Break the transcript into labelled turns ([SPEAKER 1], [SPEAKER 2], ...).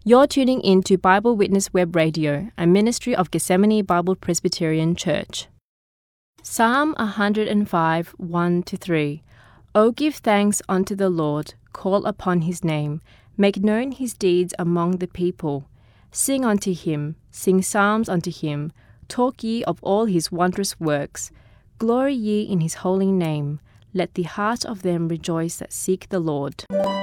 [SPEAKER 1] You're tuning in to Bible Witness Web Radio, a ministry of Gethsemane Bible Presbyterian Church. Psalm 105, 1-3. O give thanks unto the Lord, call upon his name, make known his deeds among the people. Sing unto him, sing psalms unto him, talk ye of all his wondrous works. Glory ye in his holy name. Let the heart of them rejoice that seek the Lord.